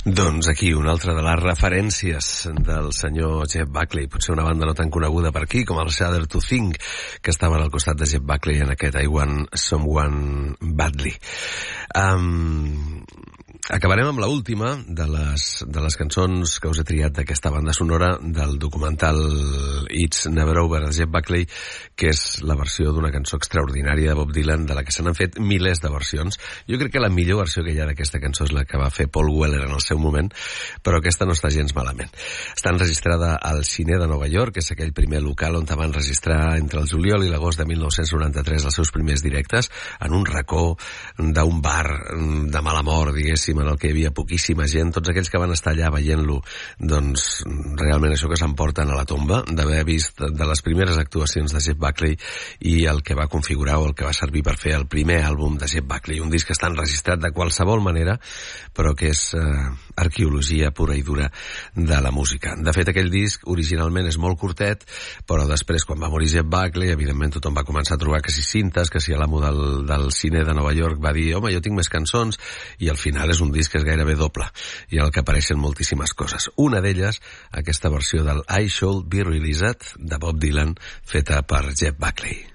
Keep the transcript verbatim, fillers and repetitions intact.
Doncs aquí una altra de les referències del senyor Jeff Buckley, potser una banda no tan coneguda per aquí com el Shudder to Think, que estaven al costat de Jeff Buckley en aquest I Want Someone Badly. Um, acabarem amb l'última de les, de les cançons que us he triat d'aquesta banda sonora del documental It's Never Over de Jeff Buckley, que és la versió d'una cançó extraordinària de Bob Dylan, de la que se n'han fet milers de versions. Jo crec que la millor versió que hi ha d'aquesta cançó és la que va fer Paul Weller en el seu moment, però aquesta no està gens malament. Està enregistrada al Cine de Nova York, que és aquell primer local on van registrar entre el juliol i l'agost de mil nou-cents noranta-tres els seus primers directes, en un racó d'un bar de mala mort, diguéssim, en el que hi havia poquíssima gent. Tots aquells que van estar allà veient-lo, doncs realment això que s'emporten a la tomba, d'haver vist de les primeres actuacions de Jeff Buckley i el que va configurar o el que va servir per fer el primer àlbum de Jeff Buckley, un disc que està enregistrat de qualsevol manera, però que és eh, arqueologia pura i dura de la música. De fet, aquell disc originalment és molt curtet, però després, quan va morir Jeff Buckley, evidentment tothom va començar a trobar que si cintes, que si l'amo del, del Cine de Nova York va dir, home, jo tinc més cançons, i al final és un disc que és gairebé doble, i en el que apareixen moltíssimes coses. Una d'elles, aquesta versió del I Should Be Released de Bob Dylan, feta per Jeff Buckley.